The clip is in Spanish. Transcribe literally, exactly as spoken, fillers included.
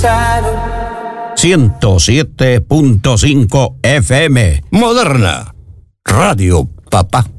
ciento siete punto cinco F M. Moderna Radio Papá.